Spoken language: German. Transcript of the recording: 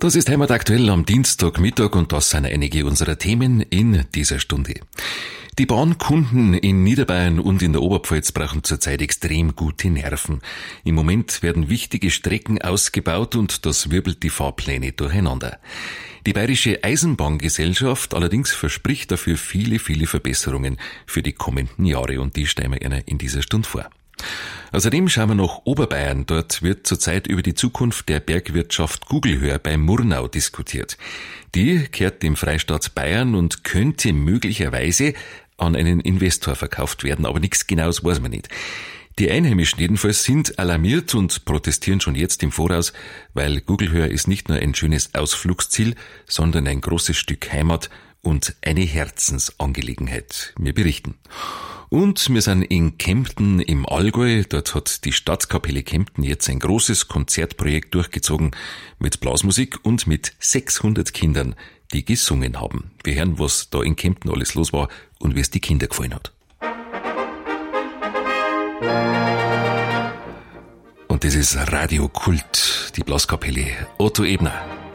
Das ist Heimat aktuell am Dienstagmittag und das sind einige unserer Themen in dieser Stunde. Die Bahnkunden in Niederbayern und in der Oberpfalz brauchen zurzeit extrem gute Nerven. Im Moment werden wichtige Strecken ausgebaut und das wirbelt die Fahrpläne durcheinander. Die Bayerische Eisenbahngesellschaft allerdings verspricht dafür viele Verbesserungen für die kommenden Jahre und die stellen wir Ihnen in dieser Stunde vor. Außerdem schauen wir nach Oberbayern. Dort wird zurzeit über die Zukunft der Bergwirtschaft Gugelhöher bei Murnau diskutiert. Die kehrt dem Freistaat Bayern und könnte möglicherweise an einen Investor verkauft werden, aber nichts Genaues weiß man nicht. Die Einheimischen jedenfalls sind alarmiert und protestieren schon jetzt im Voraus, weil Gugelhöher ist nicht nur ein schönes Ausflugsziel, sondern ein großes Stück Heimat und eine Herzensangelegenheit. Wir berichten. Und wir sind in Kempten im Allgäu. Dort hat die Stadtkapelle Kempten jetzt ein großes Konzertprojekt durchgezogen mit Blasmusik und mit 600 Kindern, die gesungen haben. Wir hören, was da in Kempten alles los war und wie es die Kinder gefallen hat. Und das ist Radio Kult, die Blaskapelle Otto Ebner.